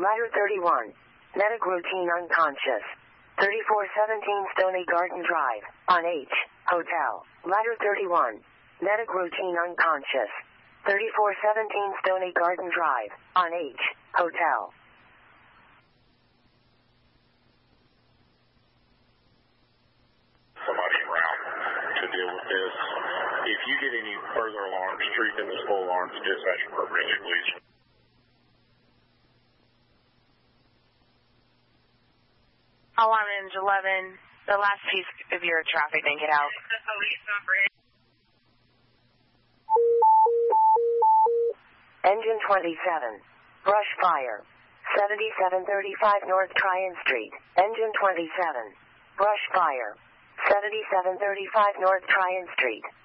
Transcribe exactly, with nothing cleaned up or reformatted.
Ladder thirty-one. Medic routine unconscious. thirty-four seventeen Stony Garden Drive, on H, Hotel. Ladder thirty-one. Medic routine unconscious. thirty-four seventeen Stony Garden Drive, on H, Hotel. Somebody en route to deal with this. If you get any further alarms, treat them as full alarms and dispatch appropriately, please. Alarm range eleven, the last piece of your traffic didn't get out. The police number. Engine twenty-seven. Brush fire. seventy-seven thirty-five North Tryon Street. Engine twenty-seven. Brush fire. seventy-seven thirty-five North Tryon Street.